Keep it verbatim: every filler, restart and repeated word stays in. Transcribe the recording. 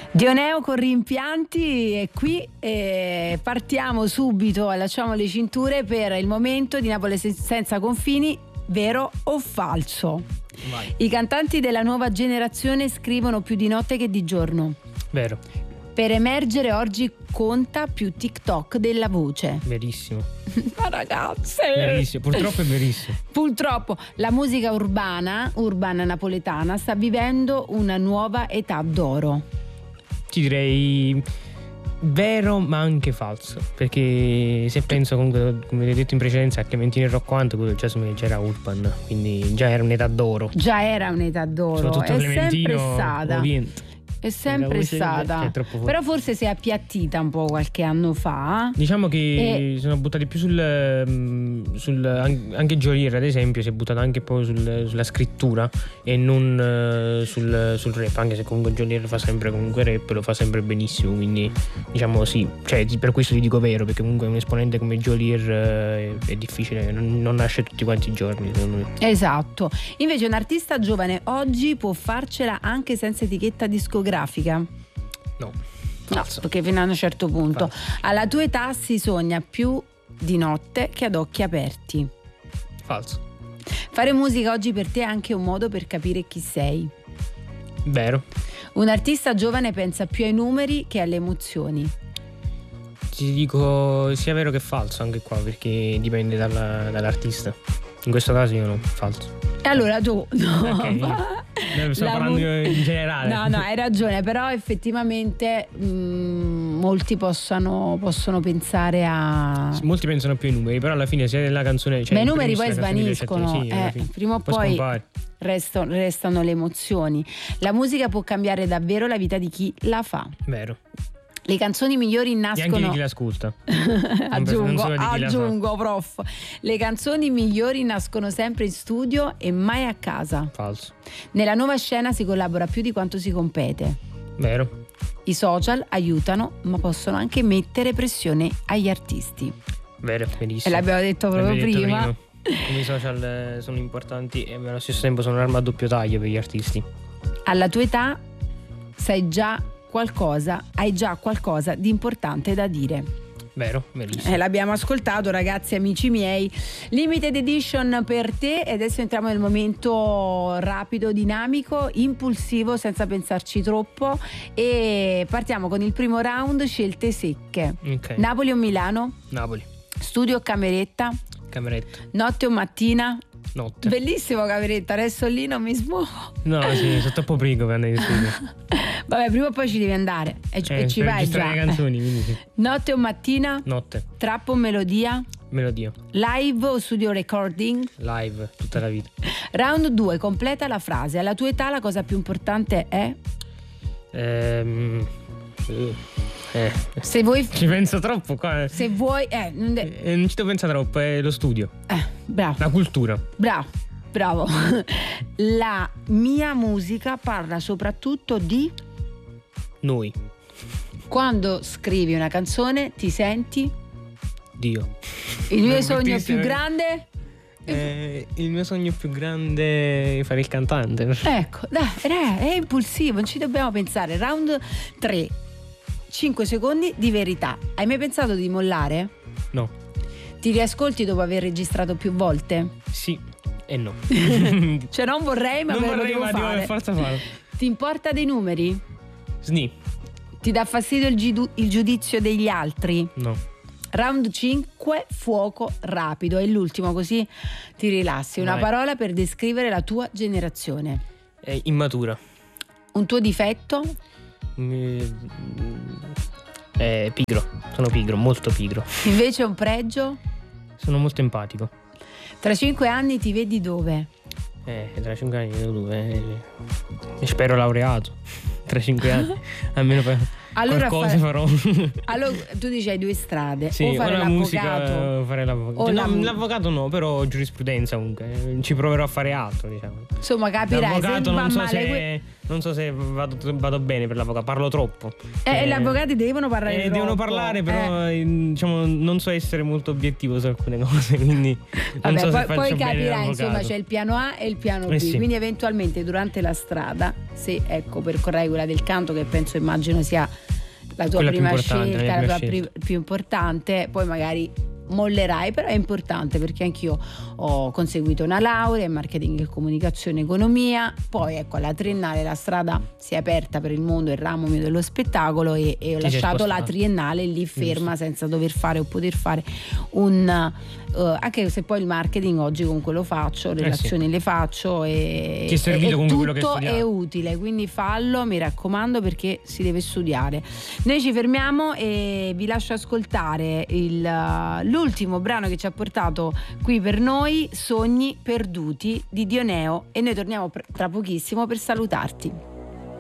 Dioneo con Rimpianti è qui e partiamo subito, allacciamo le cinture per il momento di Napoli senza confini, vero o falso? Vai. I cantanti della nuova generazione scrivono più di notte che di giorno. Vero. Per emergere oggi conta più TikTok della voce. Verissimo. Ma ragazze! Verissimo, purtroppo è verissimo. Purtroppo la musica urbana, urbana napoletana, sta vivendo una nuova età d'oro. Ti direi vero ma anche falso, perché se penso comunque, come hai detto in precedenza, a Clementino e Rocco Hunt, quello già, già era urban, quindi già era un'età d'oro. Già era un'età d'oro, soprattutto è Clementino, sempre stata. Ovviamente. È sempre stata, però forse si è appiattita un po' qualche anno fa. Diciamo che e... sono buttati più sul, sul anche Geolier ad esempio si è buttato anche poi sul, sulla scrittura e non uh, sul, sul rap, anche se comunque Geolier fa sempre comunque rap, lo fa sempre benissimo, quindi diciamo sì, cioè per questo ti dico vero, perché comunque un esponente come Geolier uh, è, è difficile, non, non nasce tutti quanti i giorni secondo me. Esatto. Invece un artista giovane oggi può farcela anche senza etichetta discografica. No, falso. No, perché fino a un certo punto falso. Alla tua età si sogna più di notte che ad occhi aperti. Falso. Fare musica oggi per te è anche un modo per capire chi sei. Vero. Un artista giovane pensa più ai numeri che alle emozioni. Ti dico sia vero che falso anche qua, perché dipende dalla, dall'artista. In questo caso io no, falso. E allora tu no, okay. Sto parlando mu- in generale. No, no, hai ragione, però effettivamente mh, molti possono, possono pensare a... Molti pensano più ai numeri, però alla fine sia nella canzone... Cioè ma i numeri poi svaniscono, sì, eh, prima o poi restano, restano le emozioni. La musica può cambiare davvero la vita di chi la fa. Vero. Le canzoni migliori nascono... E anche di chi l'ascolta. aggiungo, aggiungo, prof. Le canzoni migliori nascono sempre in studio e mai a casa. Falso. Nella nuova scena si collabora più di quanto si compete. Vero. I social aiutano, ma possono anche mettere pressione agli artisti. Vero, verissimo. E l'abbiamo detto proprio l'abbiamo prima. Detto prima. Come i social sono importanti e allo stesso tempo sono un'arma a doppio taglio per gli artisti. Alla tua età sai già qualcosa, hai già qualcosa di importante da dire. Vero, verissimo. Eh, l'abbiamo ascoltato, ragazzi, amici miei. Limited edition per te. E adesso entriamo nel momento rapido, dinamico, impulsivo, senza pensarci troppo. E partiamo con il primo round, scelte secche. Okay. Napoli o Milano? Napoli. Studio o cameretta? Cameretta. Notte o mattina? Notte. Bellissimo cameretta, adesso lì non mi smuovo. No, sì, sono troppo prigo per andare in studio. Vabbè, prima o poi ci devi andare e, eh, e ci vai già. Le canzoni, quindi sì. Notte o mattina? Notte. Trap o melodia? Melodia. Live o studio recording? Live, tutta la vita. Round due, completa la frase. Alla tua età la cosa più importante è? Ehm... Eh. Se vuoi ci penso troppo qua. Se vuoi eh, non, de- eh, non ci devo pensare troppo, è lo studio. Eh, bravo. La cultura. Bravo, bravo. La mia musica parla soprattutto di noi. Quando scrivi una canzone ti senti? Dio. Il mio sogno più grande? Eh, il mio sogno più grande è fare il cantante. Ecco, dai, è impulsivo, non ci dobbiamo pensare. Round tre. cinque secondi di verità. Hai mai pensato di mollare? No. Ti riascolti dopo aver registrato più volte? Sì e no. Cioè non vorrei ma non me vorrei, lo devo ma fare. devo forza farlo. Ti importa dei numeri? Sni. Ti dà fastidio il, giu- il giudizio degli altri? No. Round cinque, fuoco rapido. È l'ultimo, così ti rilassi. Una Vai. parola per descrivere la tua generazione. È immatura. Un tuo difetto? È pigro. Sono pigro, molto pigro. Invece un pregio? Sono molto empatico. Tra cinque anni ti vedi dove? Eh, tra cinque anni dove? Eh, spero laureato. Tra cinque anni. Almeno per allora qualcosa fare... farò. Allora tu dici hai due strade. Sì, o fare o la l'avvocato. Musica, fare l'avvocato. La... No, l'avvocato no, però giurisprudenza comunque. Ci proverò a fare altro, diciamo. Insomma, capirai. L'avvocato se non va so male se, que... non so se vado, vado bene per l'avvocato, parlo troppo. Eh, eh, gli avvocati devono parlare eh, troppo. Devono parlare, però eh. diciamo non so essere molto obiettivo su alcune cose, quindi non Vabbè, so poi, se faccio poi bene capirai, l'avvocato. insomma, c'è il piano A e il piano B, eh sì. quindi eventualmente durante la strada, se ecco percorrerai quella del canto, che penso immagino sia la tua Quella prima più importante, scelta, la la prima tua scelta. pri- più importante, poi magari mollerai, però è importante perché anch'io ho conseguito una laurea in marketing e comunicazione economia, poi ecco alla triennale la strada si è aperta per il mondo, il ramo mio dello spettacolo, e, e ho Ti sei lasciato la spostato. triennale lì ferma, Giusto. senza dover fare o poter fare un uh, anche se poi il marketing oggi comunque lo faccio, relazioni sì. le faccio e, Ti è servito e comunque quello che hai tutto è studiato. utile, quindi fallo, mi raccomando, perché si deve studiare. Noi ci fermiamo e vi lascio ascoltare il, uh, l'ultimo brano che ci ha portato qui per noi, Sogni perduti di Dioneo, e noi torniamo pr- tra pochissimo per salutarti.